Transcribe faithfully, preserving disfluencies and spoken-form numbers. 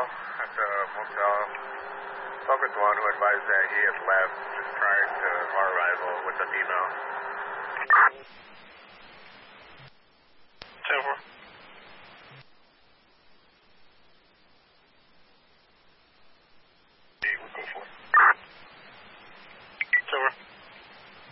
at the motel. Spoke with one who advised that he had left just prior to our arrival with the female.